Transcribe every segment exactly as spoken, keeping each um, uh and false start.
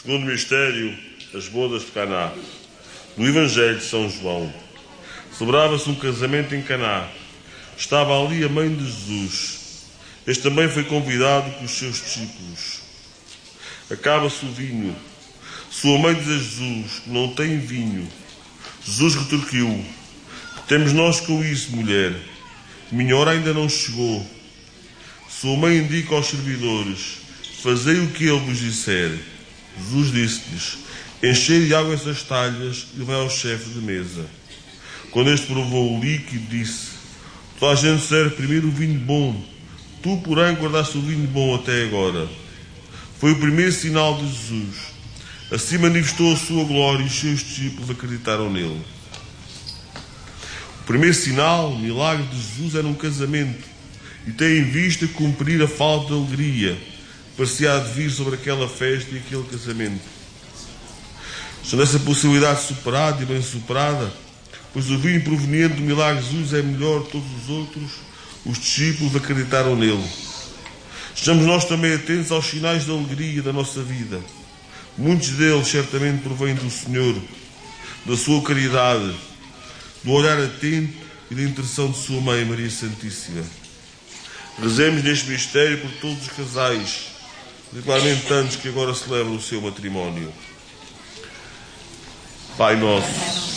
Segundo mistério, as bodas de Caná. No Evangelho de São João, celebrava-se um casamento em Caná. Estava ali a mãe de Jesus. Este também foi convidado com os seus discípulos. Acaba-se o vinho. Sua mãe diz a Jesus que não tem vinho. Jesus retorquiu: temos nós com isso, mulher. Minha hora ainda não chegou. Sua mãe indica aos servidores: fazei o que ele vos disser. Jesus disse-lhes: enchei de água essas talhas e levai ao chefe de mesa. Quando este provou o líquido, disse: toda a gente serve primeiro o vinho bom. Tu, porém, guardaste o vinho bom até agora. Foi o primeiro sinal de Jesus. Assim manifestou a sua glória e os seus discípulos acreditaram nele. O primeiro sinal, o milagre de Jesus, era um casamento e tem em vista cumprir a falta de alegria que parecia há de vir sobre aquela festa e aquele casamento. Sendo essa possibilidade superada e bem superada, pois o vinho proveniente do milagre de Jesus é melhor de todos os outros, os discípulos acreditaram nele. Estamos nós também atentos aos sinais de alegria da nossa vida. Muitos deles certamente provêm do Senhor, da sua caridade, do olhar atento e da intercessão de sua Mãe, Maria Santíssima. Rezemos neste mistério por todos os casais, particularmente tantos que agora celebram o seu matrimónio. Pai nosso,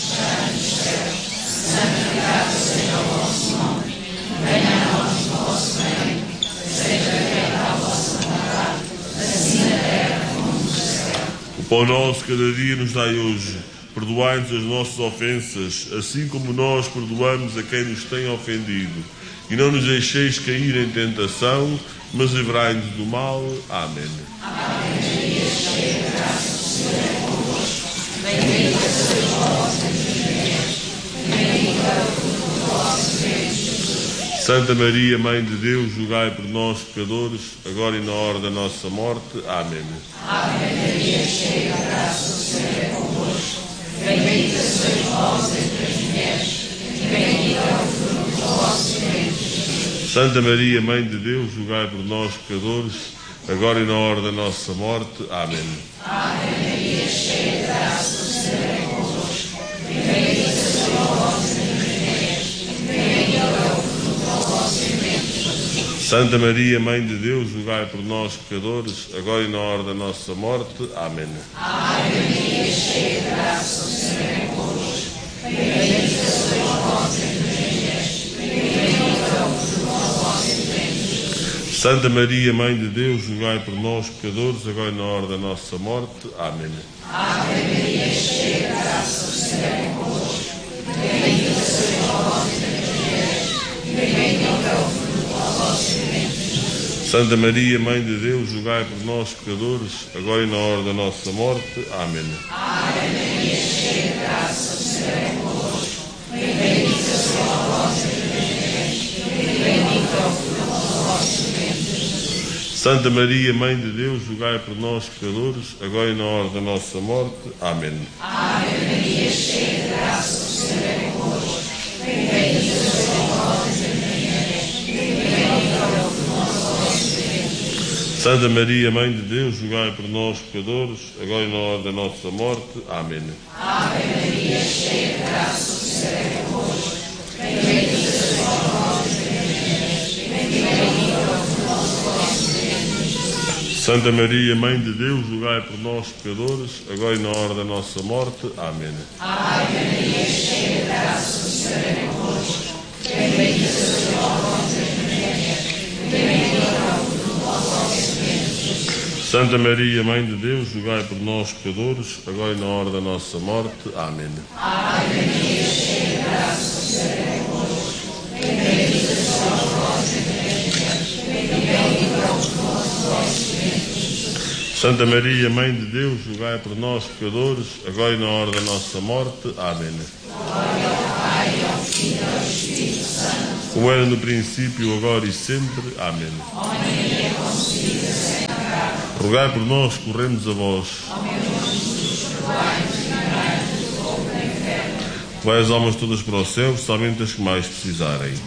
santificado seja o vosso nome, venha a nós o vosso reino, seja feita a vossa vontade, assim na terra como no céu. o pão nosso cada dia nos dai hoje. Perdoai-nos as nossas ofensas, assim como nós perdoamos a quem nos tem ofendido. E não nos deixeis cair em tentação, mas livrai-nos do mal. Amém. Ave Maria, cheia de graça, o Senhor é convosco. Bendita sois vós entre as mulheres, e bendito é o fruto do vosso ventre, Jesus. Santa Maria, Mãe de Deus, rogai por nós, pecadores, agora e na hora da nossa morte. Amém. Ave Maria, cheia de graça, o Senhor é convosco. Bendita sois vós entre as mulheres, e bendito é o fruto do vosso ventre, Jesus. Santa Maria, Mãe de Deus, rogai por nós, pecadores, agora e na hora da nossa morte. Amém. Ave Maria, cheia de graça, o Senhor é convosco. Bendita sois vós entre as mulheres, e bendito é o fruto do vosso ventre, Jesus. Santa Maria, Mãe de Deus, rogai por nós, pecadores, agora e na hora da nossa morte. Amém. Ave Maria, cheia de graça, o Senhor é convosco. Bendita sois vós entre as mulheres, e bendito é o fruto do vosso ventre, Jesus. Santa Maria, Mãe de Deus, rogai por nós, pecadores, agora e na hora da nossa morte. Amém. Ave Maria, cheia de graça, o Senhor é convosco. Bendita sois vós entre as mulheres, e bendito é o fruto do vosso ventre, Jesus. Santa Maria, Mãe de Deus, rogai por nós, pecadores, agora e na hora da nossa morte. Amém. Ave Maria, cheia de graça, o Senhor é convosco. Bendita sois vós entre as mulheres, e bendito é o fruto do vosso ventre, Jesus. Santa Maria, Mãe de Deus, rogai por nós, pecadores, agora e na hora da nossa morte. Amém. Ave Maria, cheia de graça, o Senhor é convosco. Bendita sois vós entre as mulheres, e bendito é o fruto do vosso ventre, Jesus. Santa Maria, Mãe de Deus, rogai por nós, pecadores, agora e na hora da nossa morte. Amém. Ave Maria, cheia de graça, o Senhor é convosco. Bendita sois vós entre as mulheres, e bendito é o fruto do vosso ventre, Jesus. Santa Maria, Mãe de Deus, rogai por nós, pecadores, agora e na hora da nossa morte. Amém. Ave Maria, cheia de graça, o Senhor é convosco. Bendita sois vós entre as mulheres, e bendito é o fruto do vosso ventre, Jesus. Santa Maria, Mãe de Deus, rogai por nós, pecadores, agora e na hora da nossa morte. Amém. Ave Maria, cheia de graça, o Senhor é convosco. Bendita sois vós entre as mulheres, e bendito é o fruto do vosso ventre, Jesus. Santa Maria, Mãe de Deus, rogai por nós, pecadores, agora e na hora da nossa morte. Amém. Glória ao Pai, ao Filho e ao Espírito Santo. Como era no princípio, agora e sempre. Amém. Ó Maria concebida sem pecado, Rogai por nós, corremos a vós. ó meu Deus Jesus, perdoai-nos e livrai-nos do fogo do inferno. Levai as almas todas para o céu, somente as que mais precisarem.